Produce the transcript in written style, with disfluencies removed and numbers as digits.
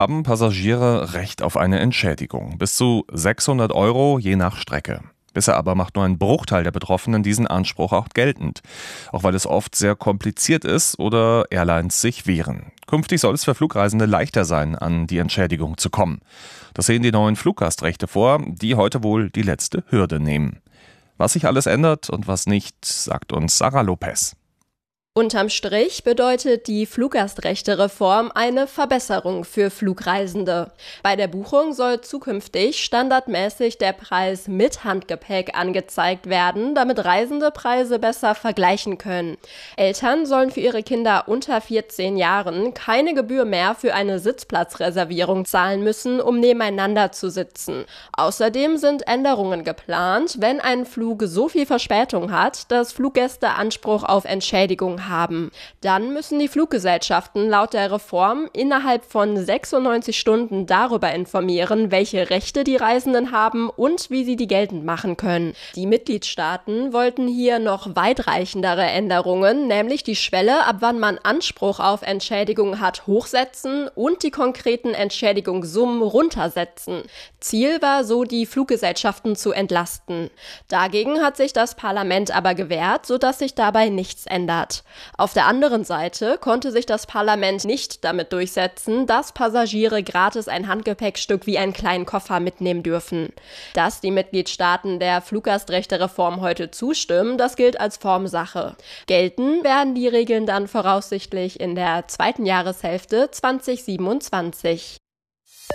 Haben Passagiere Recht auf eine Entschädigung. Bis zu 600 Euro je nach Strecke. Bisher aber macht nur ein Bruchteil der Betroffenen diesen Anspruch auch geltend. Auch weil es oft sehr kompliziert ist oder Airlines sich wehren. Künftig soll es für Flugreisende leichter sein, an die Entschädigung zu kommen. Das sehen die neuen Fluggastrechte vor, die heute wohl die letzte Hürde nehmen. Was sich alles ändert und was nicht, sagt uns Sarah Lopez. Unterm Strich bedeutet die Fluggastrechte-Reform eine Verbesserung für Flugreisende. Bei der Buchung soll zukünftig standardmäßig der Preis mit Handgepäck angezeigt werden, damit Reisende Preise besser vergleichen können. Eltern sollen für ihre Kinder unter 14 Jahren keine Gebühr mehr für eine Sitzplatzreservierung zahlen müssen, um nebeneinander zu sitzen. Außerdem sind Änderungen geplant, wenn ein Flug so viel Verspätung hat, dass Fluggäste Anspruch auf Entschädigung haben. Dann müssen die Fluggesellschaften laut der Reform innerhalb von 96 Stunden darüber informieren, welche Rechte die Reisenden haben und wie sie die geltend machen können. Die Mitgliedstaaten wollten hier noch weitreichendere Änderungen, nämlich die Schwelle, ab wann man Anspruch auf Entschädigung hat, hochsetzen und die konkreten Entschädigungssummen runtersetzen. Ziel war so, die Fluggesellschaften zu entlasten. Dagegen hat sich das Parlament aber gewehrt, sodass sich dabei nichts ändert. Auf der anderen Seite konnte sich das Parlament nicht damit durchsetzen, dass Passagiere gratis ein Handgepäckstück wie einen kleinen Koffer mitnehmen dürfen. Dass die Mitgliedstaaten der Fluggastrechte-Reform heute zustimmen, das gilt als Formsache. Gelten werden die Regeln dann voraussichtlich in der zweiten Jahreshälfte 2027.